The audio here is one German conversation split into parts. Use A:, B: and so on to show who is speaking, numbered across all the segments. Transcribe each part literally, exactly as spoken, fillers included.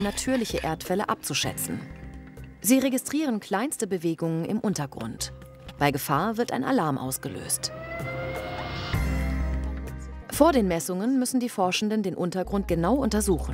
A: natürliche Erdfälle abzuschätzen. Sie registrieren kleinste Bewegungen im Untergrund. Bei Gefahr wird ein Alarm ausgelöst. Vor den Messungen müssen die Forschenden den Untergrund genau untersuchen.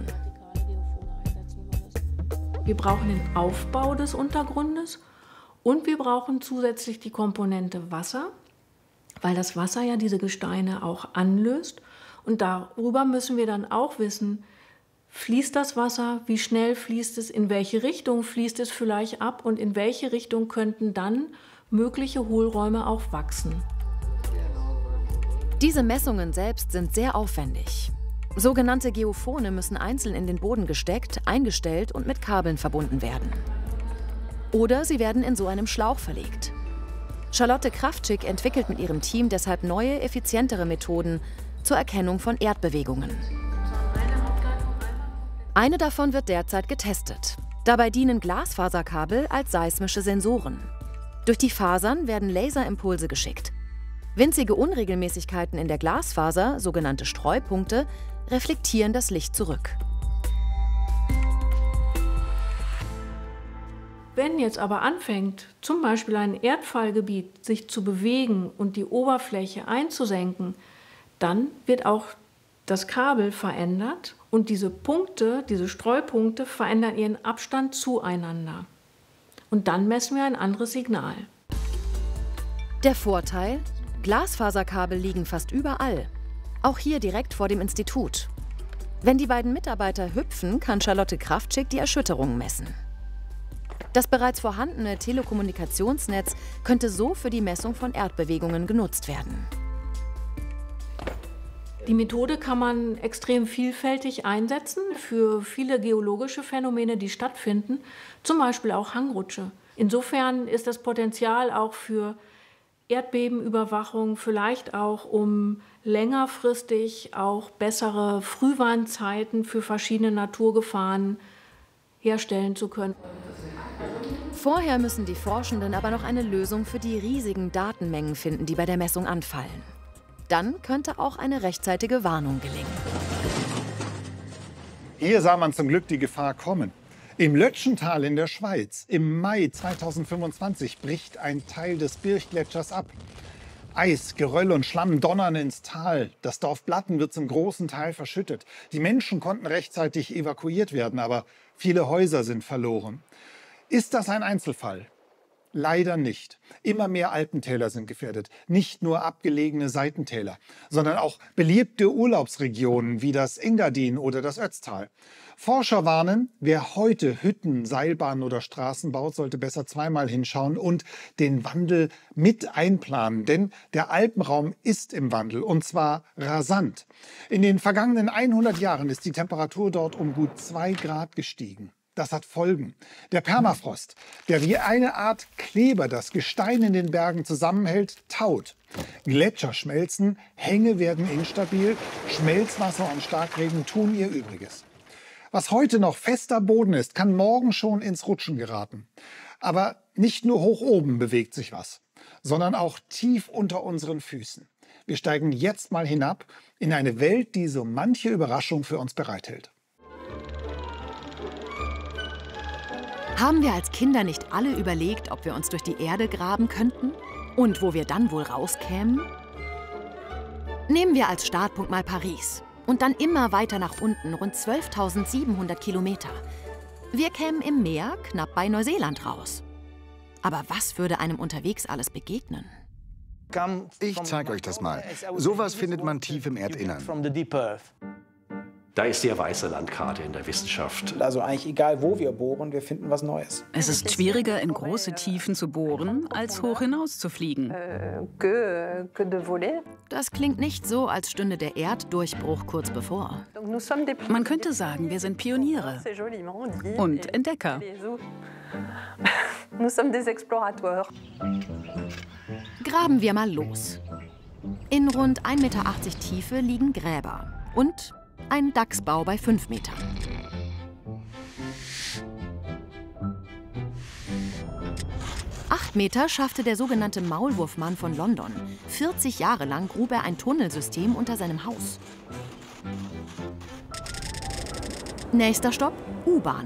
B: Wir brauchen den Aufbau des Untergrundes und wir brauchen zusätzlich die Komponente Wasser, weil das Wasser ja diese Gesteine auch anlöst. Und darüber müssen wir dann auch wissen, fließt das Wasser, wie schnell fließt es, in welche Richtung fließt es vielleicht ab und in welche Richtung könnten dann mögliche Hohlräume auch wachsen.
A: Diese Messungen selbst sind sehr aufwendig. Sogenannte Geophone müssen einzeln in den Boden gesteckt, eingestellt und mit Kabeln verbunden werden. Oder sie werden in so einem Schlauch verlegt. Charlotte Kraftschick entwickelt mit ihrem Team deshalb neue, effizientere Methoden zur Erkennung von Erdbewegungen. Eine davon wird derzeit getestet. Dabei dienen Glasfaserkabel als seismische Sensoren. Durch die Fasern werden Laserimpulse geschickt. Winzige Unregelmäßigkeiten in der Glasfaser, sogenannte Streupunkte, reflektieren das Licht zurück.
B: Wenn jetzt aber anfängt, zum Beispiel ein Erdfallgebiet sich zu bewegen und die Oberfläche einzusenken, dann wird auch das Kabel verändert und diese Punkte, diese Streupunkte verändern ihren Abstand zueinander. Und dann messen wir ein anderes Signal.
A: Der Vorteil: Glasfaserkabel liegen fast überall. Auch hier direkt vor dem Institut. Wenn die beiden Mitarbeiter hüpfen, kann Charlotte Kraftschick die Erschütterungen messen. Das bereits vorhandene Telekommunikationsnetz könnte so für die Messung von Erdbewegungen genutzt werden.
B: Die Methode kann man extrem vielfältig einsetzen für viele geologische Phänomene, die stattfinden, zum Beispiel auch Hangrutsche. Insofern ist das Potenzial auch für Erdbebenüberwachung, vielleicht auch um längerfristig auch bessere Frühwarnzeiten für verschiedene Naturgefahren herstellen zu können.
A: Vorher müssen die Forschenden aber noch eine Lösung für die riesigen Datenmengen finden, die bei der Messung anfallen. Dann könnte auch eine rechtzeitige Warnung gelingen.
C: Hier sah man zum Glück die Gefahr kommen. Im Lötschental in der Schweiz im Mai zweitausendfünfundzwanzig bricht ein Teil des Birchgletschers ab. Eis, Geröll und Schlamm donnern ins Tal. Das Dorf Blatten wird zum großen Teil verschüttet. Die Menschen konnten rechtzeitig evakuiert werden, aber viele Häuser sind verloren. Ist das ein Einzelfall? Leider nicht. Immer mehr Alpentäler sind gefährdet. Nicht nur abgelegene Seitentäler, sondern auch beliebte Urlaubsregionen wie das Engadin oder das Ötztal. Forscher warnen, wer heute Hütten, Seilbahnen oder Straßen baut, sollte besser zweimal hinschauen und den Wandel mit einplanen. Denn der Alpenraum ist im Wandel, und zwar rasant. In den vergangenen hundert Jahren ist die Temperatur dort um gut zwei Grad gestiegen. Das hat Folgen. Der Permafrost, der wie eine Art Kleber das Gestein in den Bergen zusammenhält, taut. Gletscher schmelzen, Hänge werden instabil, Schmelzwasser und Starkregen tun ihr Übriges. Was heute noch fester Boden ist, kann morgen schon ins Rutschen geraten. Aber nicht nur hoch oben bewegt sich was, sondern auch tief unter unseren Füßen. Wir steigen jetzt mal hinab in eine Welt, die so manche Überraschung für uns bereithält.
A: Haben wir als Kinder nicht alle überlegt, ob wir uns durch die Erde graben könnten? Und wo wir dann wohl rauskämen? Nehmen wir als Startpunkt mal Paris. Und dann immer weiter nach unten, rund zwölftausendsiebenhundert Kilometer. Wir kämen im Meer knapp bei Neuseeland raus. Aber was würde einem unterwegs alles begegnen?
D: Ich zeige euch das mal. Sowas findet man tief im Erdinnern.
E: Da ist die weiße Landkarte in der Wissenschaft.
F: Also eigentlich egal, wo wir bohren, wir finden was Neues.
G: Es ist schwieriger, in große Tiefen zu bohren, als hoch hinaus zu fliegen.
A: Das klingt nicht so, als stünde der Erddurchbruch kurz bevor.
G: Man könnte sagen, wir sind Pioniere und Entdecker.
A: Graben wir mal los. In rund ein Meter achtzig Tiefe liegen Gräber und ein Dachsbau bei fünf Metern. Acht Meter schaffte der sogenannte Maulwurfmann von London. vierzig Jahre lang grub er ein Tunnelsystem unter seinem Haus. Nächster Stopp, U-Bahn.